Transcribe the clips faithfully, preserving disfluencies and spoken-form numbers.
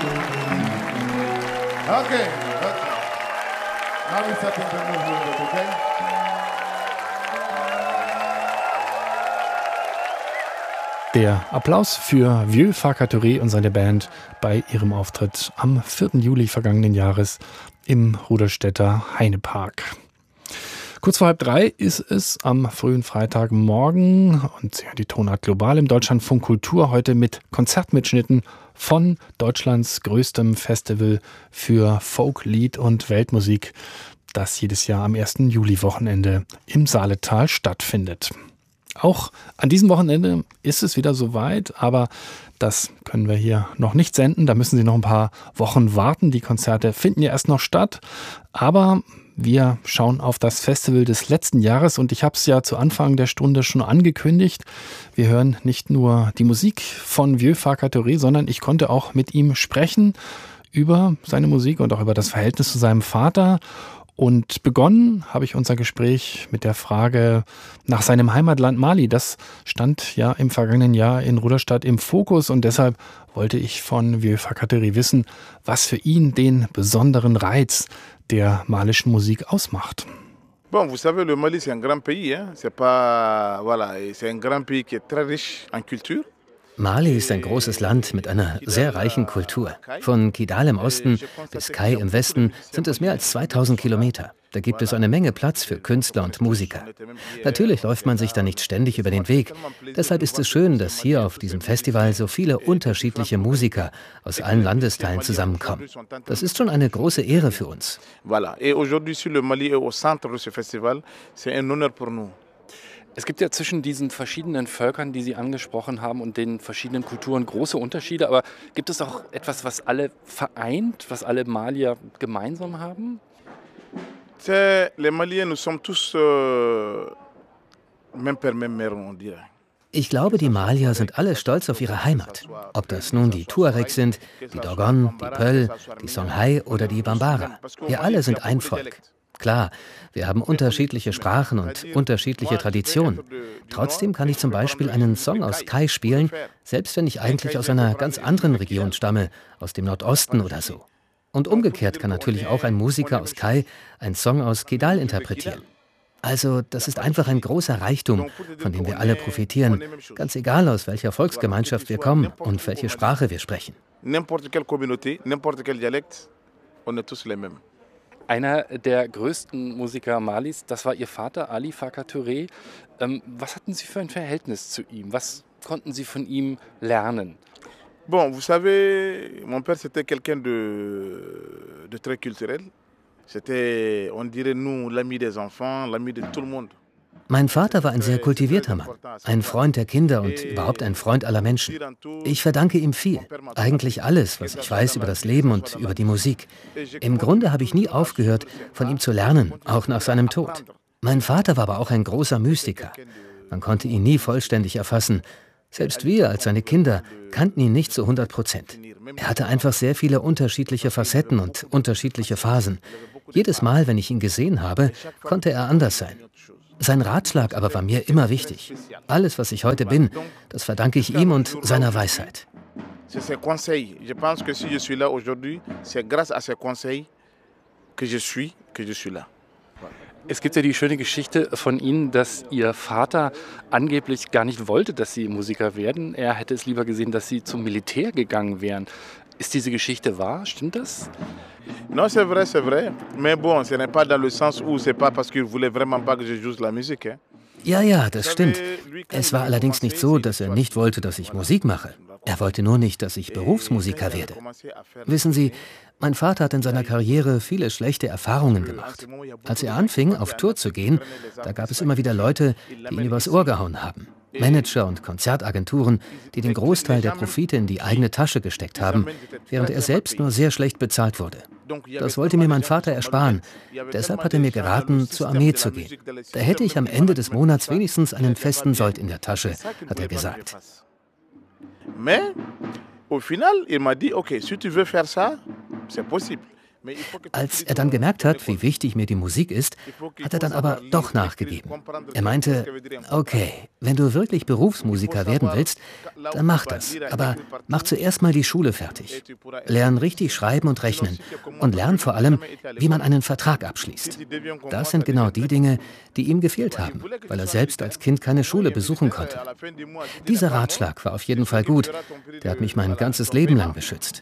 Okay, okay. Now we're starting to move a little bit, okay? Der Applaus für Vieux Farka und seine Band bei ihrem Auftritt am vierten Juli vergangenen Jahres im Ruderstädter Heinepark. Kurz vor halb drei ist es am frühen Freitagmorgen und Sie hören die Tonart Global im Deutschlandfunk Kultur heute mit Konzertmitschnitten von Deutschlands größtem Festival für Folk, Lied und Weltmusik, das jedes Jahr am ersten Juli-Wochenende im Saaletal stattfindet. Auch an diesem Wochenende ist es wieder soweit, aber das können wir hier noch nicht senden. Da müssen Sie noch ein paar Wochen warten. Die Konzerte finden ja erst noch statt, aber wir schauen auf das Festival des letzten Jahres und ich habe es ja zu Anfang der Stunde schon angekündigt. Wir hören nicht nur die Musik von Vieux Farka, sondern ich konnte auch mit ihm sprechen über seine Musik und auch über das Verhältnis zu seinem Vater. Und begonnen habe ich unser Gespräch mit der Frage nach seinem Heimatland Mali. Das stand ja im vergangenen Jahr in Ruderstadt im Fokus und deshalb wollte ich von Vieux Farka wissen, was für ihn den besonderen Reiz der malischen Musik ausmacht. Bon, vous savez, le Mali c'est un grand pays, hein. C'est pas voilà, c'est un grand pays qui est très riche en culture. Mali ist ein großes Land mit einer sehr reichen Kultur. Von Kidal im Osten bis Kai im Westen sind es mehr als zweitausend Kilometer. Da gibt es eine Menge Platz für Künstler und Musiker. Natürlich läuft man sich da nicht ständig über den Weg. Deshalb ist es schön, dass hier auf diesem Festival so viele unterschiedliche Musiker aus allen Landesteilen zusammenkommen. Das ist schon eine große Ehre für uns. Voilà. Et aujourd'hui, si le Mali est au centre de ce festival, c'est un honneur pour nous. Es gibt ja zwischen diesen verschiedenen Völkern, die Sie angesprochen haben, und den verschiedenen Kulturen große Unterschiede. Aber gibt es auch etwas, was alle vereint, was alle Malier gemeinsam haben? Les Maliens, nous sommes tous euh, même père, même mère, on dirait. Ich glaube, die Malier sind alle stolz auf ihre Heimat. Ob das nun die Tuareg sind, die Dogon, die Peul, die Songhai oder die Bambara. Wir alle sind ein Volk. Klar, wir haben unterschiedliche Sprachen und unterschiedliche Traditionen. Trotzdem kann ich zum Beispiel einen Song aus Kai spielen, selbst wenn ich eigentlich aus einer ganz anderen Region stamme, aus dem Nordosten oder so. Und umgekehrt kann natürlich auch ein Musiker aus Kai einen Song aus Kidal interpretieren. Also, das ist einfach ein großer Reichtum, von dem wir alle profitieren, ganz egal aus welcher Volksgemeinschaft wir kommen und welche Sprache wir sprechen. N'importe quelle communauté, n'importe quel dialecte, on est tous les mêmes. Einer der größten Musiker Malis, das war Ihr Vater, Ali Farka Touré. Ähm, was hatten Sie für ein Verhältnis zu ihm? Was konnten Sie von ihm lernen? Bon, vous savez, mon père c'était quelqu'un de, de très culturel. C'était, on dirait nous, l'ami des enfants, l'ami de tout le monde. Mein Vater war ein sehr kultivierter Mann, ein Freund der Kinder und überhaupt ein Freund aller Menschen. Ich verdanke ihm viel, eigentlich alles, was ich weiß über das Leben und über die Musik. Im Grunde habe ich nie aufgehört, von ihm zu lernen, auch nach seinem Tod. Mein Vater war aber auch ein großer Mystiker. Man konnte ihn nie vollständig erfassen. Selbst wir als seine Kinder kannten ihn nicht zu hundert Prozent. Er hatte einfach sehr viele unterschiedliche Facetten und unterschiedliche Phasen. Jedes Mal, wenn ich ihn gesehen habe, konnte er anders sein. Sein Ratschlag aber war mir immer wichtig. Alles, was ich heute bin, das verdanke ich ihm und seiner Weisheit. Es gibt ja die schöne Geschichte von Ihnen, dass Ihr Vater angeblich gar nicht wollte, dass Sie Musiker werden. Er hätte es lieber gesehen, dass Sie zum Militär gegangen wären. Ist diese Geschichte wahr? Stimmt das? Non, c'est vrai, c'est vrai. Mais bon, ce n'est pas dans le sens où c'est pas parce qu'il voulait vraiment pas que je joue la musique. Hein. Ja, ja, das stimmt. Es war allerdings nicht so, dass er nicht wollte, dass ich Musik mache. Er wollte nur nicht, dass ich Berufsmusiker werde. Wissen Sie, mein Vater hat in seiner Karriere viele schlechte Erfahrungen gemacht. Als er anfing, auf Tour zu gehen, da gab es immer wieder Leute, die ihn übers Ohr gehauen haben. Manager und Konzertagenturen, die den Großteil der Profite in die eigene Tasche gesteckt haben, während er selbst nur sehr schlecht bezahlt wurde. Das wollte mir mein Vater ersparen. Deshalb hat er mir geraten, zur Armee zu gehen. Da hätte ich am Ende des Monats wenigstens einen festen Sold in der Tasche, hat er gesagt. Mais au final, il m'a dit, okay, si tu veux faire ça, c'est possible. Als er dann gemerkt hat, wie wichtig mir die Musik ist, hat er dann aber doch nachgegeben. Er meinte, okay, wenn du wirklich Berufsmusiker werden willst, dann mach das. Aber mach zuerst mal die Schule fertig. Lern richtig schreiben und rechnen. Und lern vor allem, wie man einen Vertrag abschließt. Das sind genau die Dinge, die ihm gefehlt haben, weil er selbst als Kind keine Schule besuchen konnte. Dieser Ratschlag war auf jeden Fall gut. Der hat mich mein ganzes Leben lang beschützt.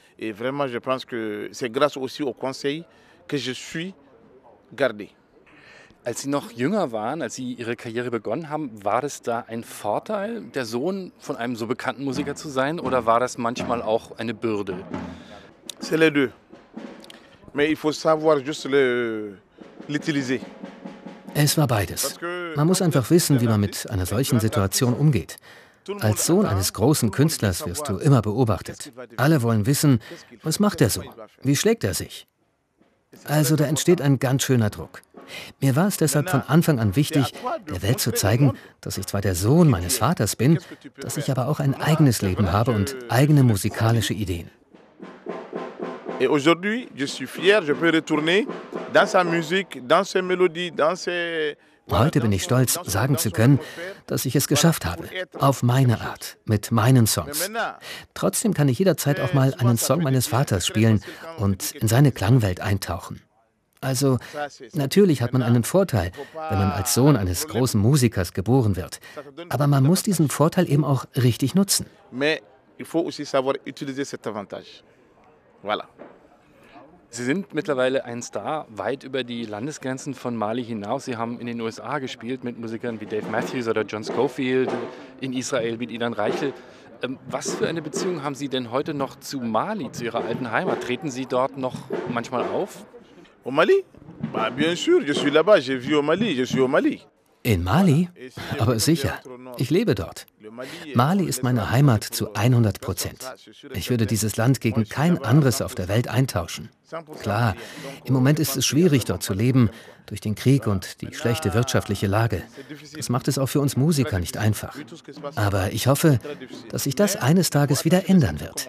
Als Sie noch jünger waren, als Sie Ihre Karriere begonnen haben, war das da ein Vorteil, der Sohn von einem so bekannten Musiker zu sein, oder war das manchmal auch eine Bürde? C'est les deux. Mais il faut savoir juste le l'utiliser. Es war beides. Man muss einfach wissen, wie man mit einer solchen Situation umgeht. Als Sohn eines großen Künstlers wirst du immer beobachtet. Alle wollen wissen, was macht er so? Wie schlägt er sich? Also da entsteht ein ganz schöner Druck. Mir war es deshalb von Anfang an wichtig, der Welt zu zeigen, dass ich zwar der Sohn meines Vaters bin, dass ich aber auch ein eigenes Leben habe und eigene musikalische Ideen. Et aujourd'hui, je suis fier, je peux retourner dans sa musique, dans ses mélodies, dans ses... Heute bin ich stolz, sagen zu können, dass ich es geschafft habe. Auf meine Art, mit meinen Songs. Trotzdem kann ich jederzeit auch mal einen Song meines Vaters spielen und in seine Klangwelt eintauchen. Also, natürlich hat man einen Vorteil, wenn man als Sohn eines großen Musikers geboren wird. Aber man muss diesen Vorteil eben auch richtig nutzen. Mais il faut aussi savoir utiliser cet avantage. Voilà. Sie sind mittlerweile ein Star weit über die Landesgrenzen von Mali hinaus. Sie haben in den U S A gespielt mit Musikern wie Dave Matthews oder John Scofield, in Israel mit Ilan Reichel. Was für eine Beziehung haben Sie denn heute noch zu Mali, zu Ihrer alten Heimat? Treten Sie dort noch manchmal auf? Au Mali? Bah, bien sûr, je suis là-bas, j'ai vu au Mali, je suis au Mali. In Mali? Aber sicher. Ich lebe dort. Mali ist meine Heimat zu hundert Prozent. Ich würde dieses Land gegen kein anderes auf der Welt eintauschen. Klar, im Moment ist es schwierig, dort zu leben, durch den Krieg und die schlechte wirtschaftliche Lage. Das macht es auch für uns Musiker nicht einfach. Aber ich hoffe, dass sich das eines Tages wieder ändern wird.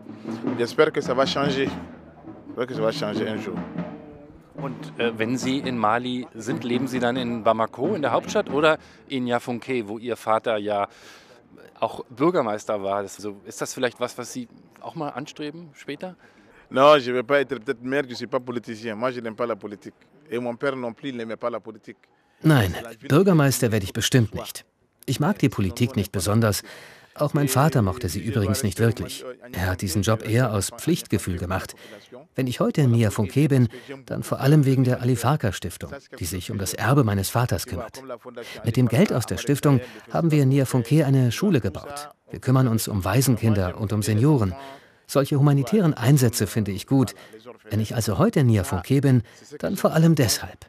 Und äh, wenn Sie in Mali sind, leben Sie dann in Bamako, in der Hauptstadt, oder in Yafounké, wo Ihr Vater ja auch Bürgermeister war? Das, also, ist das vielleicht was, was Sie auch mal anstreben später? Non, je ne vais pas être peut-être maire, je ne suis pas politicien. Moi, je n'aime pas la politique. Et mon père non plus, il n'aimait pas la politique. Nein, Bürgermeister werde ich bestimmt nicht. Ich mag die Politik nicht besonders. Auch mein Vater mochte sie übrigens nicht wirklich. Er hat diesen Job eher aus Pflichtgefühl gemacht. Wenn ich heute in Yafounké bin, dann vor allem wegen der Ali Farka Stiftung, die sich um das Erbe meines Vaters kümmert. Mit dem Geld aus der Stiftung haben wir in Yafounké eine Schule gebaut. Wir kümmern uns um Waisenkinder und um Senioren. Solche humanitären Einsätze finde ich gut. Wenn ich also heute in Yafounké bin, dann vor allem deshalb.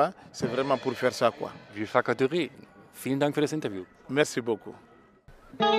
Vieux Facatory, vielen Dank für das Interview. Merci beaucoup.